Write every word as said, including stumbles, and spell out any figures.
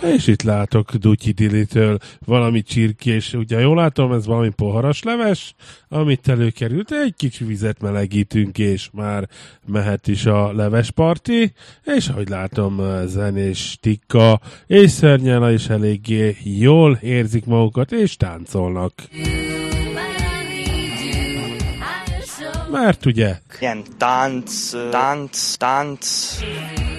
És itt látok Dutyi Dilitől valami csirkés, ugye jól látom, ez valami poharas leves, amit előkerült, egy kicsi vizet melegítünk, és már mehet is a levesparti, és ahogy látom, zenés Tikka és Szörnyela is eléggé jól érzik magukat, és táncolnak. Mert ugye? Ilyen tánc, tánc, tánc.